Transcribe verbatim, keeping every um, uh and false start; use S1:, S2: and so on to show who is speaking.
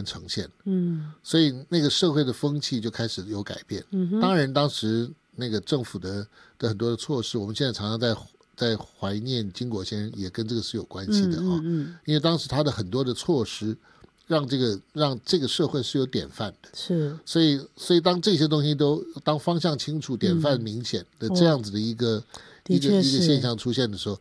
S1: 呈现，
S2: 嗯，
S1: 所以那个社会的风气就开始有改变。
S2: 嗯
S1: 当然当时那个政府的的很多的措施，我们现在常常在在怀念金国先生，也跟这个是有关系的啊、哦
S2: 嗯嗯嗯，
S1: 因为当时他的很多的措施让这个让这个社会是有典范的，
S2: 是，
S1: 所以所以当这些东西都当方向清楚、典范明显的这样子的一个、
S2: 嗯、
S1: 一个
S2: 的确是
S1: 一个现象出现的时候，